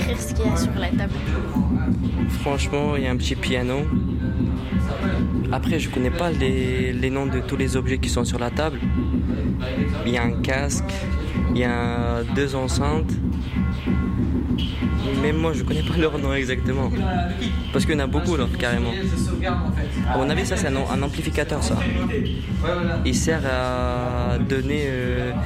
décrire ce qu'il y a sur la table? Franchement, il y a un petit piano. Après, je connais pas les noms de tous les objets qui sont sur la table. Il y a un casque, il y a 2 enceintes. Mais moi, je connais pas leur nom exactement. Parce qu'il y en a beaucoup, là, carrément. À mon avis, ça, c'est un amplificateur, ça. Il sert à donner